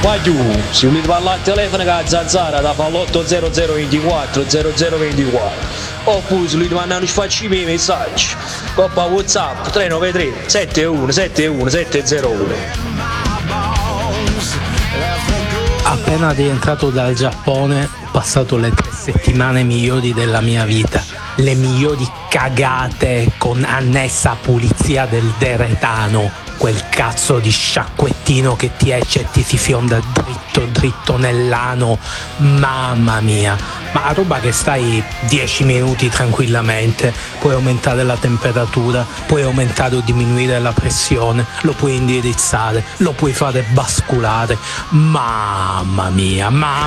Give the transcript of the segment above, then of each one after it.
Ma giù, se volete parlare al telefono con la zanzara da fa l'80024 0024 oppure se volete mandare facci i miei messaggi coppa WhatsApp 393 71 71 701. Appena rientrato dal Giappone ho passato le 3 settimane migliori della mia vita, le migliori cagate con annessa pulizia del deretano, quel cazzo di sciacquettino che ti esce e ti si fionda dritto nell'ano, mamma mia, ma roba che stai 10 minuti tranquillamente, puoi aumentare la temperatura, puoi aumentare o diminuire la pressione, lo puoi indirizzare, lo puoi fare basculare, mamma mia.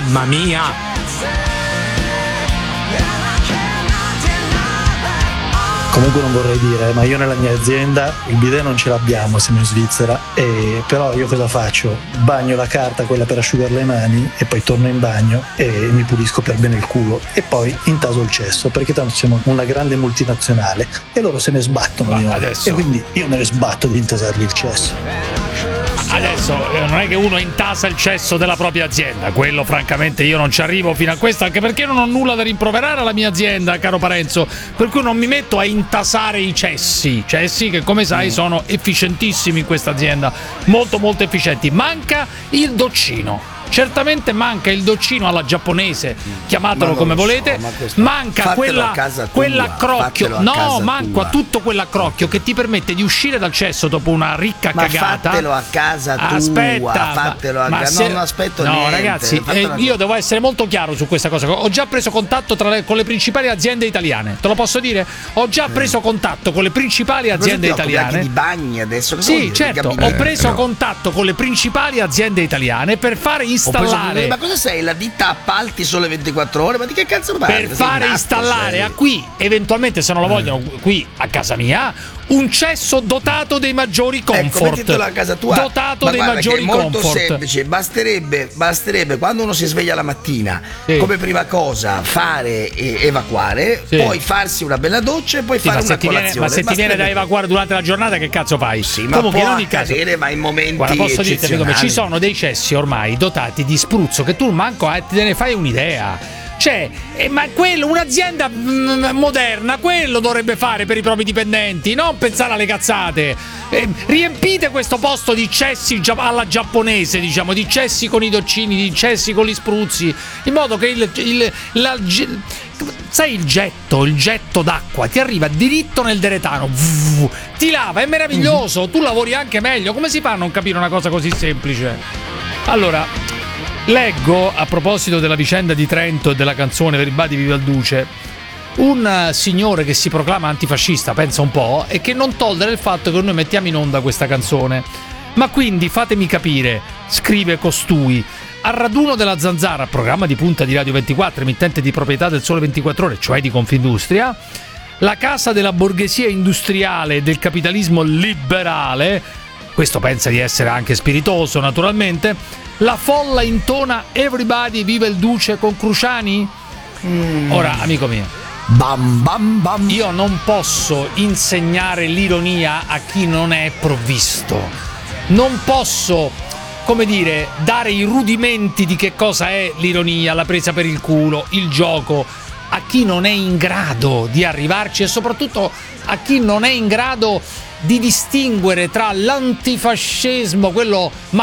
Comunque non vorrei dire, ma io nella mia azienda il bidet non ce l'abbiamo, siamo in Svizzera, però io cosa faccio? Bagno la carta, quella per asciugare le mani, e poi torno in bagno e mi pulisco per bene il culo e poi intaso il cesso, perché tanto siamo una grande multinazionale e loro se ne sbattono di noi, e quindi io me ne sbatto di intasargli il cesso. Adesso non è che uno intasa il cesso della propria azienda, quello francamente io non ci arrivo fino a questo, anche perché non ho nulla da rimproverare alla mia azienda, caro Parenzo, per cui non mi metto a intasare i cessi che come sai sono efficientissimi in questa azienda, molto molto efficienti. Manca il doccino. Certamente manca il doccino alla giapponese, chiamatelo come volete, manca quell'accrocchio, no, manca tutto quell'accrocchio che ti permette di uscire dal cesso dopo una ricca cagata. Fatelo a casa tua, fatelo a casa. Non aspetto niente. No, ragazzi, io devo essere molto chiaro su questa cosa. Ho già preso contatto con le principali aziende italiane. Te lo posso dire? Ho già preso contatto con le principali aziende italiane. Di bagni adesso? Sì, certo, ho preso contatto con le principali aziende italiane per fare installare. Ma cosa sei? La ditta appalti sole 24 ore? Ma di che cazzo parli? Per fare installare a qui, eventualmente se non lo vogliono qui a casa mia, un cesso dotato dei maggiori comfort. Ecco, a casa tua. Dotato dei maggiori comfort. È molto semplice, basterebbe quando uno si sveglia la mattina, come prima cosa fare evacuare, poi farsi una bella doccia e poi fare una colazione. Ma se ti viene da evacuare durante la giornata, che cazzo fai? Sì, ma comunque in ogni caso, ma in momenti guarda, posso dirti come ci sono dei cessi ormai dotati di spruzzo che tu manco te ne fai un'idea. Cioè, ma quello, un'azienda moderna, quello dovrebbe fare per i propri dipendenti, non pensare alle cazzate. Riempite questo posto di cessi alla giapponese, diciamo, di cessi con i doccini, di cessi con gli spruzzi, in modo che sai il getto d'acqua ti arriva diritto nel deretano, ti lava, è meraviglioso, tu lavori anche meglio. Come si fa a non capire una cosa così semplice? Allora, leggo, a proposito della vicenda di Trento e della canzone Everybody Viva il Duce, un signore che si proclama antifascista, pensa un po', e che non tollera il fatto che noi mettiamo in onda questa canzone. Ma quindi fatemi capire, scrive costui, al raduno della Zanzara, programma di punta di Radio 24, emittente di proprietà del Sole 24 Ore, cioè di Confindustria, la casa della borghesia industriale e del capitalismo liberale, questo pensa di essere anche spiritoso naturalmente, la folla intona Everybody Viva il Duce con Cruciani? Ora, amico mio, bam bam bam, io non posso insegnare l'ironia a chi non è provvisto. Non posso, come dire, dare i rudimenti di che cosa è l'ironia, la presa per il culo, il gioco, a chi non è in grado di arrivarci, e soprattutto a chi non è in grado di distinguere tra l'antifascismo, quello